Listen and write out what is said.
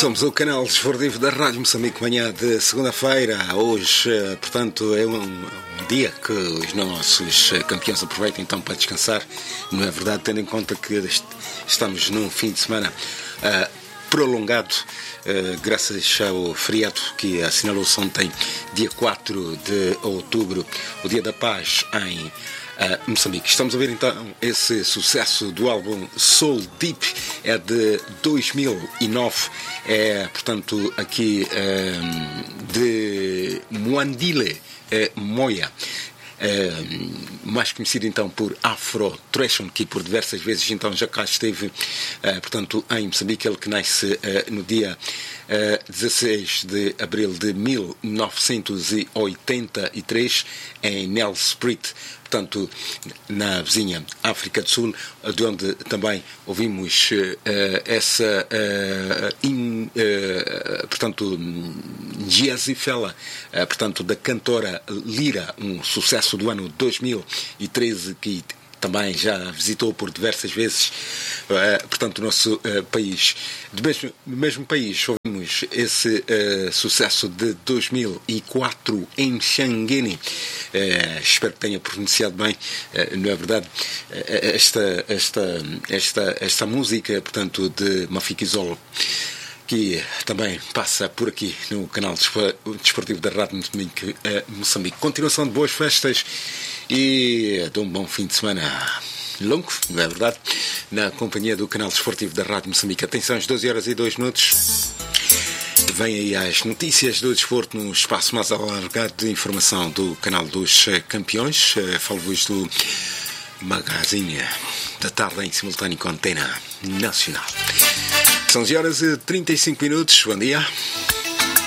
Somos o canal desportivo da Rádio Moçambique, manhã de segunda-feira. Hoje, portanto, é um dia que os nossos campeões aproveitam então para descansar. Não é verdade, tendo em conta que estamos num fim de semana prolongado, graças ao feriado que assinalou-se ontem, dia 4 de outubro, o Dia da Paz em Moçambique. Estamos a ver então esse sucesso do álbum Soul Deep, é de 2009, é portanto aqui de Mwandile Moya, mais conhecido então por Afro Trashon, que por diversas vezes então já cá esteve, portanto em Moçambique. Ele que nasce no dia 16 de abril de 1983 em Nelspruit, portanto na vizinha África do Sul, de onde também ouvimos essa portanto Jazzy Fella, portanto da cantora Lira, um sucesso do ano 2013 que também já visitou por diversas vezes, portanto, o nosso país. Do mesmo país, ouvimos esse sucesso de 2004 em Xangeni. Espero que tenha pronunciado bem, não é verdade? Esta música, portanto, de Mafikizolo, que também passa por aqui no canal desportivo da Rádio Moçambique. Continuação de boas festas e de um bom fim de semana longo, não é verdade? Na companhia do canal desportivo da Rádio Moçambique. Atenção, às 12h02. Vem aí as notícias do desporto no espaço mais alargado de informação do canal dos campeões. Falo-vos do Magazine da tarde em simultâneo com a Antena Nacional. São 11h35. Bom dia.